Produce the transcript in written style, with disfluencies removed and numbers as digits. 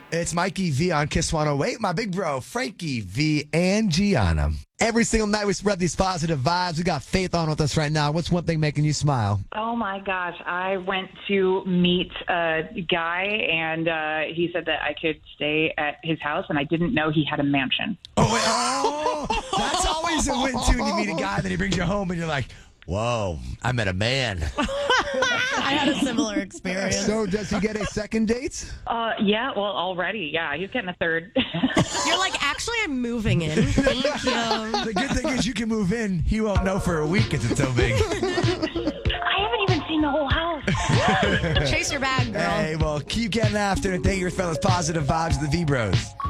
It's Mikey V on Kiss 108. My big bro, Frankie V and Gianna. Every single night we spread these positive vibes. We got Faith on with us right now. What's one thing making you smile? Oh, my gosh. I went to meet a guy, and he said that I could stay at his house, and I didn't know he had a mansion. That's always a win, too. When you meet a guy, then he brings you home, and you're like, whoa, I met a man. I had a similar experience. So does he get a second date? Yeah, well, already. Yeah, he's getting a third. You're like, actually, I'm moving in. Thank you. The good thing is you can move in. He won't know for a week because it's so big. I haven't even seen the whole house. Chase your bag, girl. Hey, well, keep getting after it. Thank you for those positive vibes of the V-Bros.